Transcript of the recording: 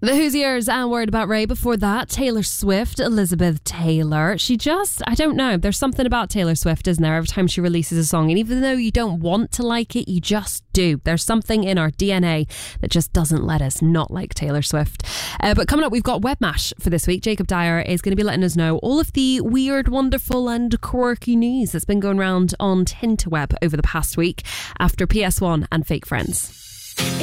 The Hoosiers and Worried About Ray. Before that, Taylor Swift, Elizabeth Taylor. I don't know. There's something about Taylor Swift, isn't there? Every time she releases a song, and even though you don't want to like it, you just do. There's something in our DNA that just doesn't let us not like Taylor Swift. But coming up, we've got Webmash for this week. Jacob Dyer is going to be letting us know all of the weird, wonderful and quirky news that's been going around on Tinterweb over the past week after PS1 and Fake Friends.